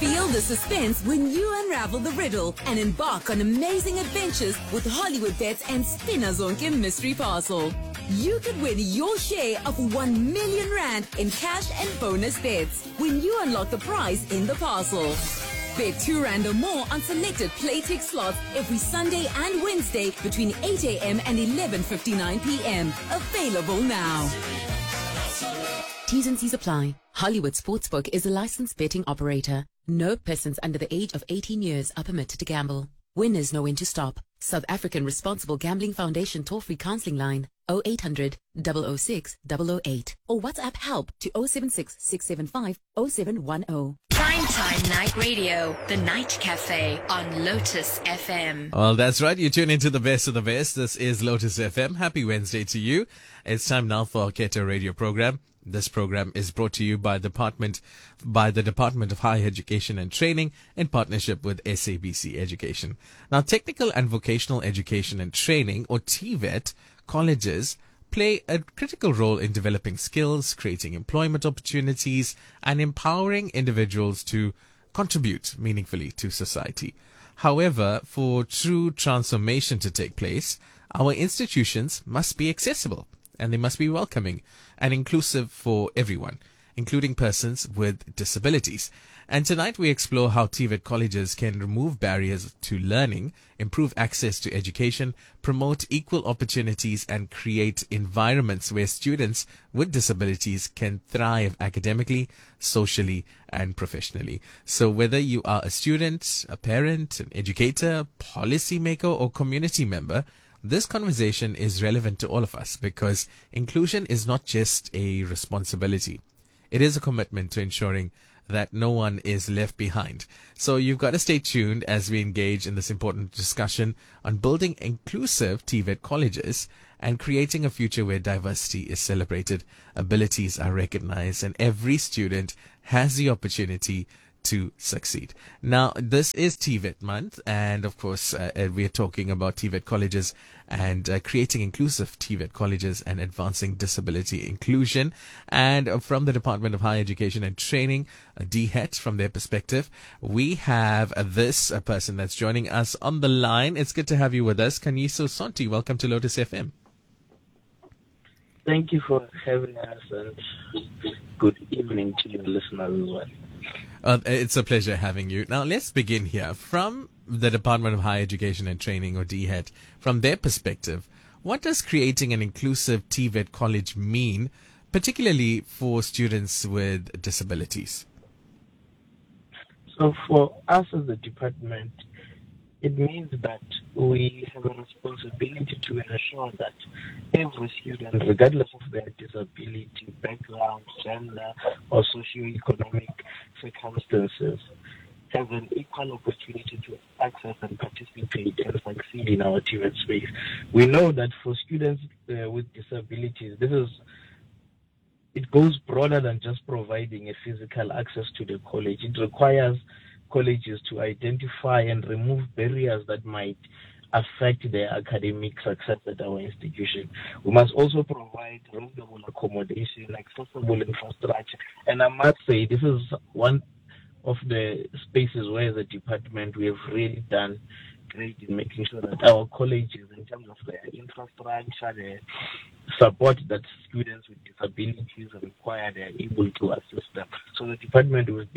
Feel the suspense when you unravel the riddle and embark on amazing adventures with Hollywood Bets and Spinner Zonke Mystery Parcel. You could win your share of 1 million rand in cash and bonus bets when you unlock the prize in the parcel. Bet 2 rand or more on selected Playtech slots every Sunday and Wednesday between 8 a.m. and 11:59 p.m. Available now. T's and C's apply. Hollywood Sportsbook is a licensed betting operator. No persons under the age of 18 years are permitted to gamble. Winners know when to stop. South African Responsible Gambling Foundation toll-free counseling line 0800 006 008 or WhatsApp help to 076 675 0710. Primetime Night Radio, The Night Cafe on Lotus FM. Well, that's right. You tune into the best of the best. This is Lotus FM. Happy Wednesday to you. It's time now for our Keto Radio program. This program is brought to you by the Department of Higher Education and Training in partnership with SABC Education. Now, technical and vocational education and training, or TVET, colleges play a critical role in developing skills, creating employment opportunities, and empowering individuals to contribute meaningfully to society. However, for true transformation to take place, our institutions must be accessible and they must be welcoming and inclusive for everyone, including persons with disabilities. And tonight we explore how TVET colleges can remove barriers to learning, improve access to education, promote equal opportunities, and create environments where students with disabilities can thrive academically, socially, and professionally. So whether you are a student, a parent, an educator, policymaker, or community member, this conversation is relevant to all of us because inclusion is not just a responsibility. It is a commitment to ensuring that no one is left behind. So you've got to stay tuned as we engage in this important discussion on building inclusive TVET colleges and creating a future where diversity is celebrated, abilities are recognized, and every student has the opportunity to succeed. Now, this is TVET month, and of course, we are talking about TVET colleges and creating inclusive TVET colleges and advancing disability inclusion. And from the Department of Higher Education and Training, DHET, from their perspective, we have this person that's joining us on the line. It's good to have you with us. Kanyiso Sonti, welcome to Lotus FM. Thank you for having us, and good evening to your listeners as well. It's a pleasure having you. Now, let's begin here. From the Department of Higher Education and Training, or DHET, from their perspective, what does creating an inclusive TVET college mean, particularly for students with disabilities? So for us as a department, it means that we have a responsibility to ensure that every student, regardless of their disability, background, gender, or socioeconomic circumstances, has an equal opportunity to access and participate and succeed in our TVET space. We know that for students with disabilities, it goes broader than just providing a physical access to the college. It requires colleges to identify and remove barriers that might affect their academic success at our institution. We must also provide reasonable accommodation, accessible infrastructure, and I must say this is one of the spaces where the department we have really done great in making sure that our colleges, in terms of their infrastructure, the support that students with disabilities require, they are able to assist them. So the department we've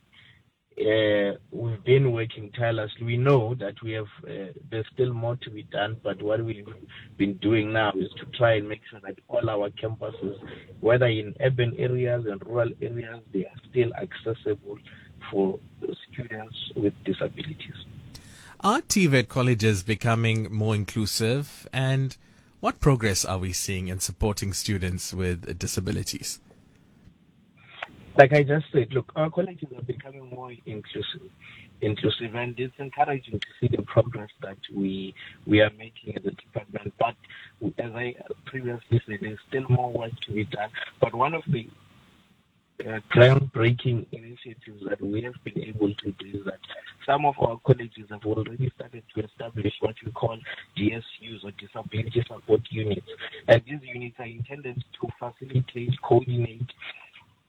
been working tirelessly. We know that there's still more to be done, but what we've been doing now is to try and make sure that all our campuses, whether in urban areas and rural areas, they are still accessible for students with disabilities. Are TVET colleges becoming more inclusive, and what progress are we seeing in supporting students with disabilities? Like I just said, look, our colleges are becoming more inclusive, and it's encouraging to see the progress that we are making as a department. But as I previously said, there's still more work to be done. But one of the groundbreaking initiatives that we have been able to do is that some of our colleges have already started to establish what we call DSUs, or disability support units. And these units are intended to facilitate, coordinate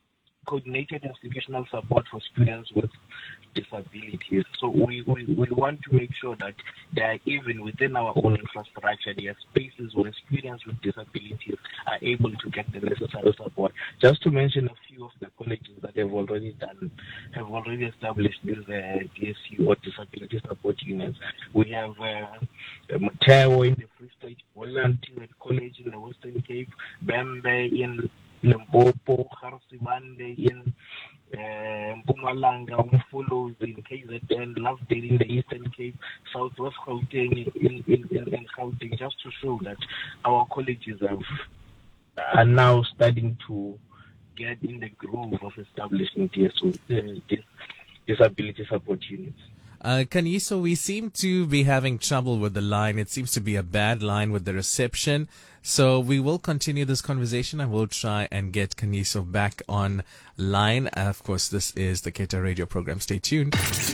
coordinated institutional support for students with disabilities. So we want to make sure that there are, even within our own infrastructure, there are spaces where students with disabilities are able to get the necessary support. Just to mention a few of the colleges that have already established these DSU or disability support units. We have Mateo in the Free State, Volunteer College in the Western Cape, Bembe in Limpopo, Harsimande in Mpumalanga, Umfulos in KZN, Lovedale in the Eastern Cape, Southwest Gauteng in Gauteng, just to show that our colleges are now starting to get in the groove of establishing disability support units. Kaniso, we seem to be having trouble with the line. It seems to be a bad line with the reception. So we will continue this conversation. I will try and get Kaniso back on line. Of course, this is the Cato Radio program. Stay tuned.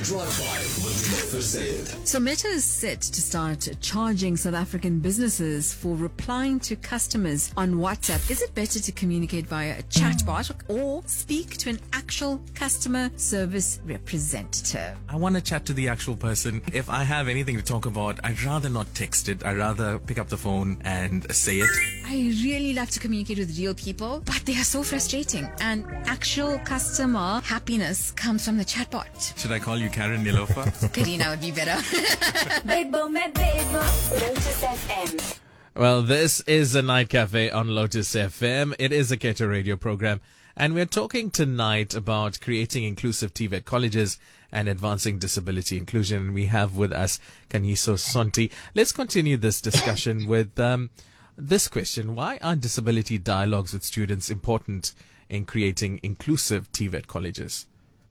So Meta is set to start charging South African businesses for replying to customers on WhatsApp. Is it better to communicate via a chatbot or speak to an actual customer service representative? I want to chat to the actual person. If I have anything to talk about, I'd rather not text it. I'd rather pick up the phone and say it. I really love to communicate with real people, but they are so frustrating. And actual customer happiness comes from the chatbot. Should I call you Karen Nilofa? Karina would be better. Lotus FM. Well, this is the Night Cafe on Lotus FM. It is a Cato Radio program. And we're talking tonight about creating inclusive TVET colleges and advancing disability inclusion. We have with us Kaniso Sonti. Let's continue this discussion with this question. Why are disability dialogues with students important in creating inclusive TVET colleges?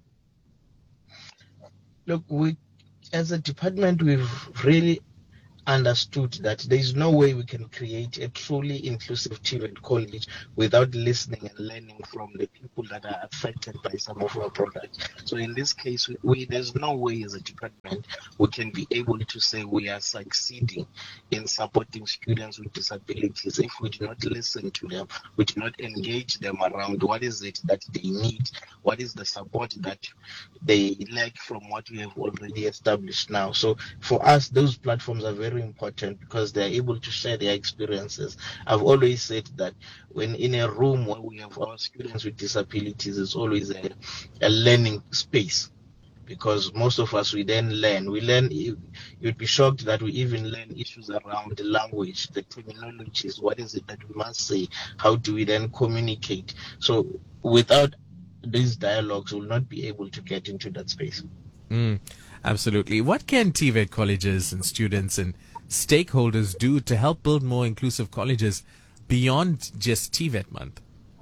Look, as a department, we've really understood that there is no way we can create a truly inclusive TVET college without listening and learning from the people that are affected by some of our products. So in this case, there's no way as a department we can be able to say we are succeeding in supporting students with disabilities if we do not listen to them, we do not engage them around what is it that they need, what is the support that they lack from what we have already established now. So for us, those platforms are very important because they are able to share their experiences. I've always said that when in a room where we have our students with disabilities, it's always a learning space, because most of us, we learn. You'd be shocked that we even learn issues around the language, the terminologies, what is it that we must say, how do we then communicate. So without these dialogues, we'll not be able to get into that space. Absolutely. What can TVET colleges and students and stakeholders do to help build more inclusive colleges beyond just TVET month?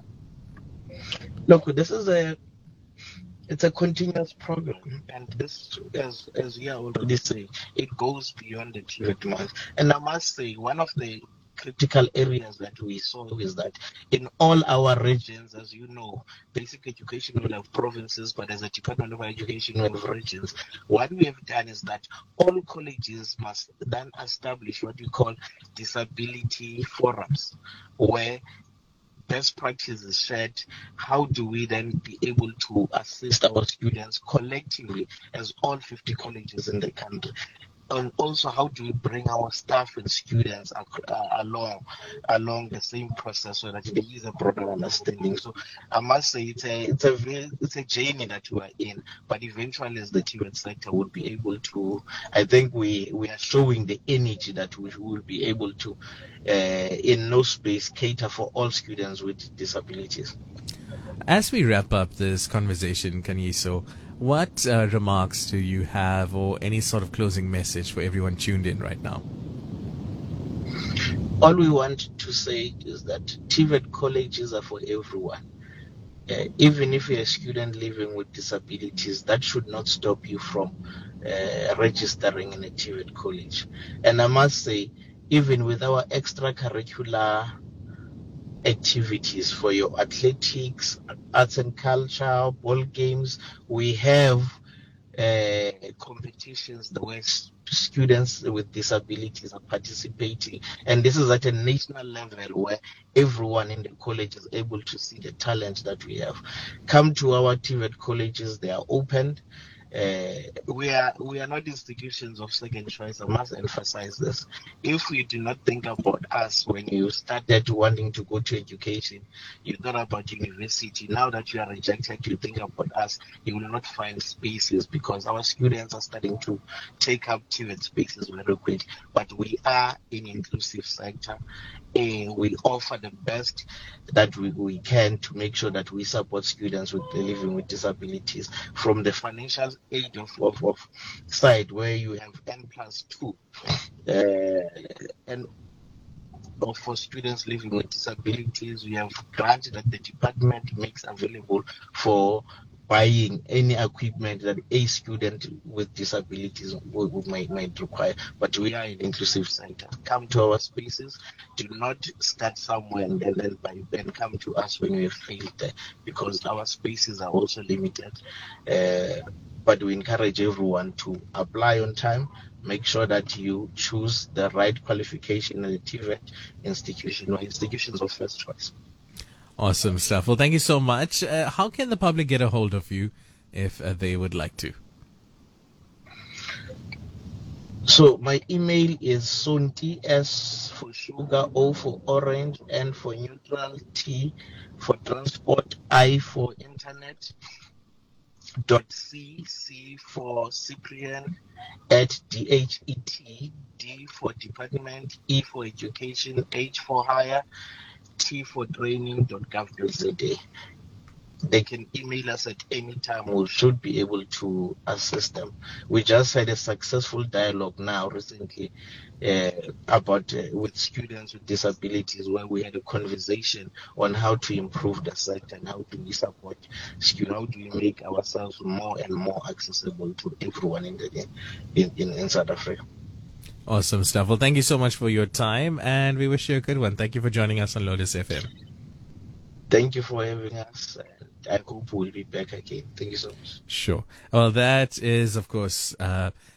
Look, this is it's a continuous program, and this, as you already say, it goes beyond the TVET month. And I must say, one of the critical areas that we saw is that in all our regions, as you know, basic education will have provinces, but as a Department of Education we have regions. What we have done is that all colleges must then establish what we call disability forums, where best practice is shared. How do we then be able to assist our students collectively as all 50 colleges in the country? And also, how do we bring our staff and students along the same process so that there is a broader understanding? So I must say it's a journey that we are in, but eventually as the TVET sector will be able to, I think we are showing the energy that we will be able to in no space cater for all students with disabilities. As we wrap up this conversation, Kaniso, what remarks do you have, or any sort of closing message for everyone tuned in right now? All we want to say is that TVET colleges are for everyone. Even if you're a student living with disabilities, that should not stop you from registering in a TVET college. And I must say, even with our extracurricular activities for your athletics, arts and culture, ball games, we have competitions the way students with disabilities are participating, and this is at a national level where everyone in the college is able to see the talent that we have. Come to our TVET colleges; they are open. We are not institutions of second choice. I must emphasize this. If you do not think about us when you started wanting to go to education, you thought about university. Now that you are rejected, you think about us. You will not find spaces because our students are starting to take up TVET spaces very quick. But we are an inclusive sector, and we offer the best that we can to make sure that we support students with living with disabilities, from the financial aid of side where you have N+2 and for students living with disabilities. We have grants that the department makes available for buying any equipment that a student with disabilities might require. But we are an inclusive center. Come to our spaces. Do not start somewhere and then come to us when we have failed there, because our spaces are also limited. But we encourage everyone to apply on time. Make sure that you choose the right qualification in the TVET institution or institutions of first choice. Awesome stuff. Well, thank you so much. How can the public get a hold of you if they would like to? So my email is Sonti, S for sugar, O for orange, N for neutral, T for transport, I for internet, .C for Cyprian, at DHET, D for department, E for education, H for higher, T for training.gov.za. They can email us at any time. We should be able to assist them. We just had a successful dialogue now recently about with students with disabilities, where we had a conversation on how to improve the sector and how do we support students, how do we make ourselves more and more accessible to everyone in South Africa. Awesome stuff. Well, thank you so much for your time, and we wish you a good one. Thank you for joining us on Lotus FM. Thank you for having us. I hope we'll be back again. Thank you so much. Sure. Well, that is, of course,